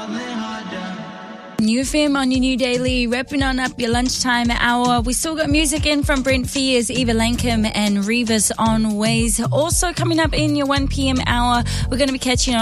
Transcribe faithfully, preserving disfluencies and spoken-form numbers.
New F M on your new daily, wrapping on up your lunchtime hour. We still got music in from Brent Fears, Eva Lankham and Revis on Ways. Also coming up in your one p.m. hour, we're going to be catching on